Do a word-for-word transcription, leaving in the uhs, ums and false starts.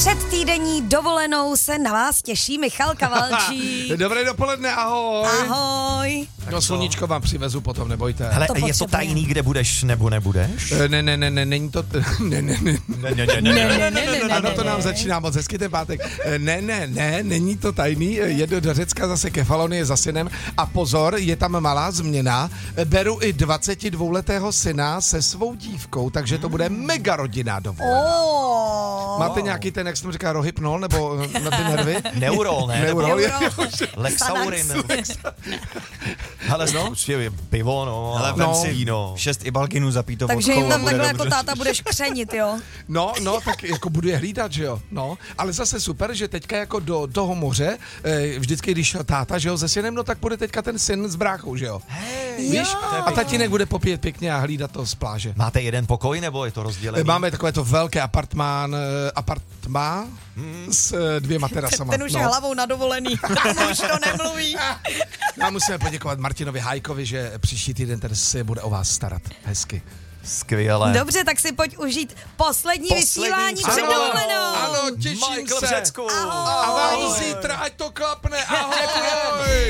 Před týdenní dovolenou se na vás těší Michal Kavalčík. Dobré dopoledne, ahoj. Ahoj. No sluníčko vám přivezu potom, nebojte. Hele, To je to tajný, kde budeš nebo nebudeš? Eh, Ne, ne, ne, ne, není to... t- Ne, ne, ne. Ne, ne, ne, Ne, ne, ne, ne, ne, Ano, to ne, nám ne. začíná moc hezky ten pátek. Eh, Ne, ne, ne, není to tajný. Eh, Jedu do Řecka zase ke Falonie za synem a pozor, je tam malá změna. Eh, Beru i dvacetidvouletého syna se svou dívkou, takže to bude mega rodinná dovolená. Oh. Máte nějaký ten, jak jsem říkal, rohypnol, nebo na ty nervy? Neurol, ne? Neurol, Neurol. je- Lexaurin. Ale no, je pivo, no. Ale no. vem si víno. šest ibalginů zapít to Takže jim vodkou a tam bude takhle dobře. jako táta budeš křenit, jo? No, no, tak jako budu je hlídat, že jo, no. Ale zase super, že teďka jako do toho moře, eh, vždycky, když táta, že jo, se synem, no tak bude teďka ten syn s bráchou, že jo. Víš? A tatínek bude popíjet pěkně a hlídat to z pláže. Máte jeden pokoj, nebo je to rozdělený? Máme takové to velké apartmán, eh, apartmá s eh, dvěma terasama. Ten už je no. hlavou na dovolený, tam už to nemluví. A musíme poděkovat Martinovi Hajkovi, že příští týden ten se bude o vás starat. Hezky. Skvěle. Dobře, tak si pojď užít poslední, Poslední vysílání před před dovolenou. Ano, těším Michael se. v Řecku. Ahoj. A vám zítra, ať to klapne. Ahoj.